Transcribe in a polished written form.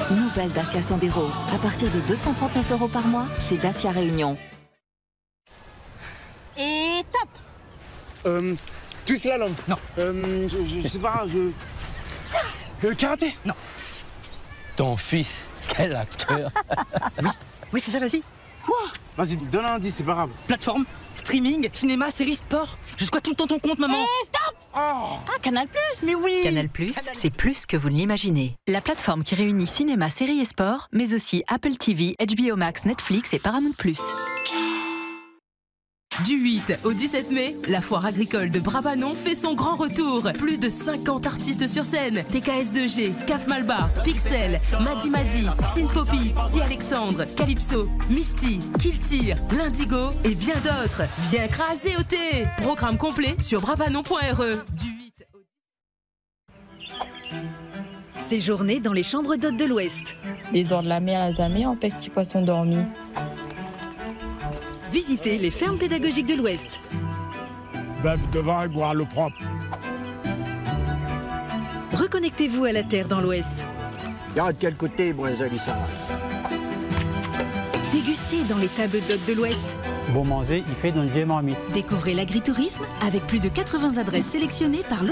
Nouvelle Dacia Sandero, à partir de 239 € par mois chez Dacia Réunion. Et top. Du slalom. Non. Je sais pas, karaté. Non. Ton fils, quel acteur. Oui, c'est ça, vas-y. Quoi? Vas-y, donne un indice, c'est pas grave. Plateforme, streaming, cinéma, série, sport. Je squatte tout le temps ton compte, maman. Et stop. Oh. Ah, Canal+. Mais oui. Canal+, c'est plus que vous ne l'imaginez. La plateforme qui réunit cinéma, séries et sport, mais aussi Apple TV, HBO Max, Netflix et Paramount+. Du 8 au 17 mai, la foire agricole de Brabanon fait son grand retour. Plus de 50 artistes sur scène. TKS2G, Caf Malbar, Pixel, Madi Madi, Tin Poppy, Ti Alexandre, Calypso, Misty, Kiltir, L'Indigo et bien d'autres. Viens craser au thé. Programme complet sur brabanon.re. Du 8 au... Séjourner dans les chambres d'hôtes de l'Ouest. Les ors de la mer à Zamé en petits poissons dormis. Visitez les fermes pédagogiques de l'Ouest. Bave devant et boire l'eau propre. Reconnectez-vous à la terre dans l'Ouest. Regarde de quel côté, moi, ça. Dégustez dans les tables d'hôtes de l'Ouest. Bon manger, il fait dans le marmite. Découvrez l'agritourisme avec plus de 80 adresses sélectionnées par